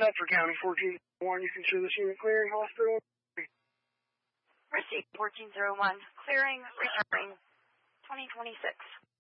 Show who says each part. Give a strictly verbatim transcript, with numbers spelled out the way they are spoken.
Speaker 1: Bedford County, fourteen oh one. You can show this unit clearing hospital.
Speaker 2: Receipt fourteen oh one. Clearing, returning twenty twenty-six.